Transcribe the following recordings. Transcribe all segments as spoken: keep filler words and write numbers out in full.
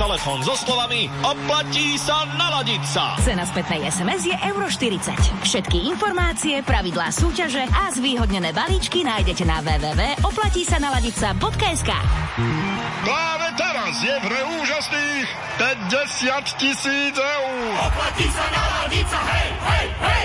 telefón so slovami oplatí sa naladiť sa. Cena spätnej es em es je euro štyridsať. Všetky informácie, pravidlá súťaže a zvýhodnené balíčky nájdete na w w w bodka oplatí sa naladiť sa bodka es ká. Práve teraz je v hre úžasných päťdesiat tisíc eur. Oplatí sa naladiť sa, hej, hej, hej!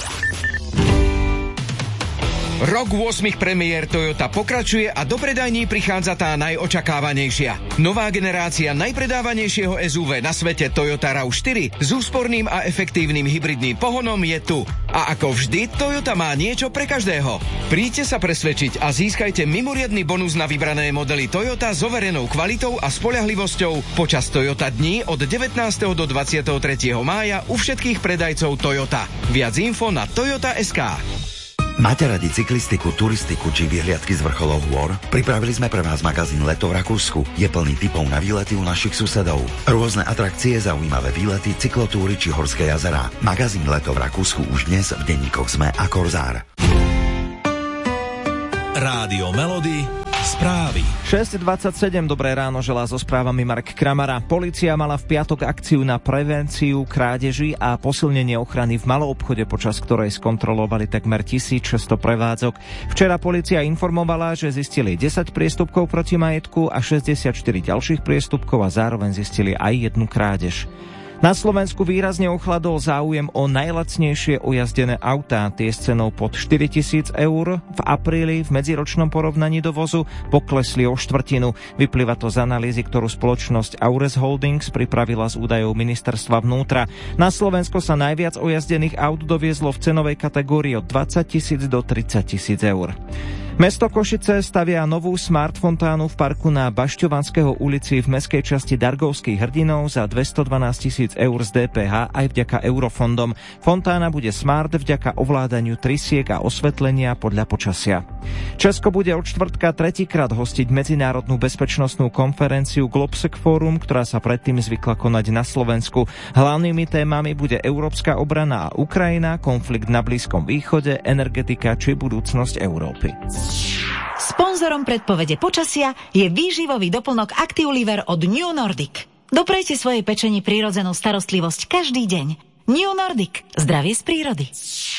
Rok ôsmich premiér Toyota pokračuje a do predajní prichádza tá najočakávanejšia. Nová generácia najpredávanejšieho es ú vé na svete Toyota rav štyri s úsporným a efektívnym hybridným pohonom je tu. A ako vždy, Toyota má niečo pre každého. Príďte sa presvedčiť a získajte mimoriadny bonus na vybrané modely Toyota s overenou kvalitou a spoľahlivosťou počas Toyota dní od devätnásteho do dvadsiateho tretieho mája u všetkých predajcov Toyota. Viac info na toyota bodka es ká. Máte radi cyklistiku, turistiku či vyhliadky z vrcholov hôr? Pripravili sme pre vás magazín Leto v Rakúsku. Je plný tipov na výlety u našich susedov. Rôzne atrakcie, zaujímavé výlety, cyklotúry či horské jazerá. Magazín Leto v Rakúsku už dnes v denníkoch SME a Korzár. Rádio Melody, správy. šesť dvadsaťsedem, dobré ráno, želá so správami Mark Kramara. Polícia mala v piatok akciu na prevenciu krádeží a posilnenie ochrany v maloobchode, počas ktorej skontrolovali takmer tisícšesťsto prevádzok. Včera polícia informovala, že zistili desať priestupkov proti majetku a šesťdesiatštyri ďalších priestupkov a zároveň zistili aj jednu krádež. Na Slovensku výrazne ochladol záujem o najlacnejšie ojazdené autá. Tie s cenou pod štyritisíc eur v apríli v medziročnom porovnaní dovozu poklesli o štvrtinu. Vyplýva to z analýzy, ktorú spoločnosť Aures Holdings pripravila z údajov ministerstva vnútra. Na Slovensko sa najviac ojazdených aut doviezlo v cenovej kategórii od dvadsať tisíc do tridsať tisíc eur. Mesto Košice stavia novú smart fontánu v parku na Bašťovanského ulici v mestskej časti Dargovských hrdinov za dvestodvanásť tisíc eur z dé pé há aj vďaka eurofondom. Fontána bude smart vďaka ovládaniu trysiek a osvetlenia podľa počasia. Česko bude od štvrtka tretíkrát hostiť medzinárodnú bezpečnostnú konferenciu Globsec Forum, ktorá sa predtým zvykla konať na Slovensku. Hlavnými témami bude európska obrana a Ukrajina, konflikt na Blízkom východe, energetika či budúcnosť Európy. Sponzorom predpovede počasia je výživový doplnok Active-Liver od New Nordic. Doprejte svojej pečeni prírodzenú starostlivosť každý deň. New Nordic. Zdravie z prírody.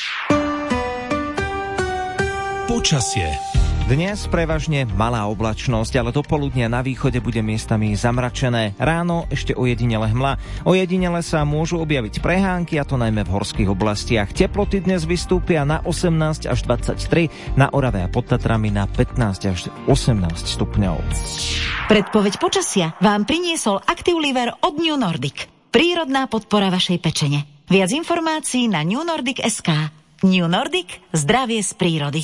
Počasie. Dnes prevažne malá oblačnosť, ale do poludnia na východe bude miestami zamračené. Ráno ešte ojedinele hmla. Ojedinele sa môžu objaviť prehánky, a to najmä v horských oblastiach. Teploty dnes vystúpia na osemnásť až dvadsaťtri, na Orave a pod Tatrami na pätnásť až osemnásť stupňov. Predpoveď počasia vám priniesol Active-Liver od New Nordic. Prírodná podpora vašej pečene. Viac informácií na new nordic bodka es ká. New Nordic. Zdravie z prírody.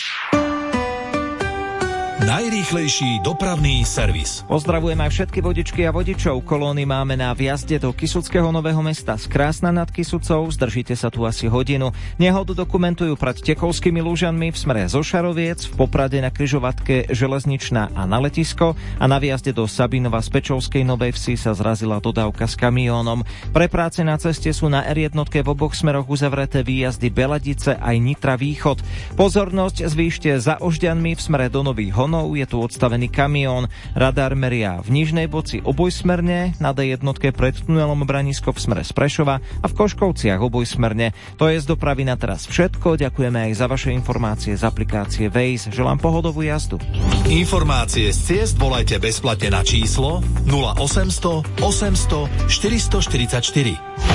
Najrýchlejší dopravný servis. Pozdravujem aj všetky vodičky a vodičov. Kolóny máme na vjazde do Kysuckého Nového Mesta z Krásna nad Kysucou. Zdržíte sa tu asi hodinu. Nehodu dokumentujú pred Tekovskými Lúžanmi v smere zo Šaroviec, v Poprade na križovatke Železničná a na letisko a na vjazde do Sabinova z Pečovskej Novej Vsi sa zrazila dodávka s kamiónom. Pre práce na ceste sú na er jedna v oboch smeroch uzavreté výjazdy Beladice aj Nitra Východ. Pozornosť zvýšte za Ožďanmi v smere do Nových Honov. Je tu odstavený kamión. Radar meria v Nižnej Boci obojsmerne, na dé jedna pred tunelom Branisko v smere z Prešova a v Koškovciach obojsmerne. To je z dopravy na teraz všetko. Ďakujeme aj za vaše informácie z aplikácie Waze. Želám pohodovú jazdu. Informácie z ciest volajte bezplatne na číslo nula osemsto osemsto štyristoštyridsaťštyri.